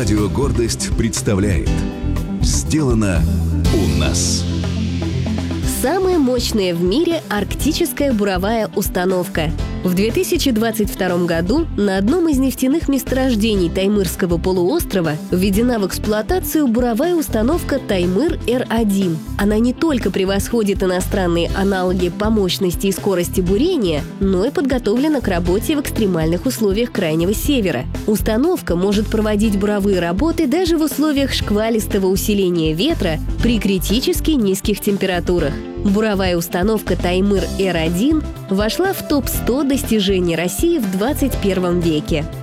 Радио «Гордость» представляет «Сделано у нас». Самая мощная в мире арктическая буровая установка. В 2022 году на одном из нефтяных месторождений Таймырского полуострова введена в эксплуатацию буровая установка Таймыр-Р1. Она не только превосходит иностранные аналоги по мощности и скорости бурения, но и подготовлена к работе в экстремальных условиях Крайнего Севера. Установка может проводить буровые работы даже в условиях шквалистого усиления ветра при критически низких температурах. Буровая установка Таймыр-Р1 вошла в топ-100 достижений России в 21 веке.